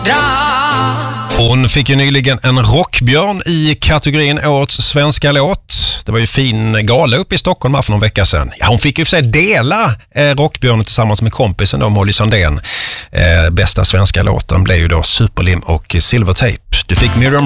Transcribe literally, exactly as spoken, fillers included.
Hon fick ju nyligen en rockbjörn i kategorin Årets svenska låt. Det var ju fin gala upp i Stockholm här för någon vecka sedan. Ja, hon fick ju för sig dela eh, rockbjörnen tillsammans med kompisen då, Molly Sandén. Eh, bästa svenska låten blev ju då Superlim och Silvertape. Du fick Miriam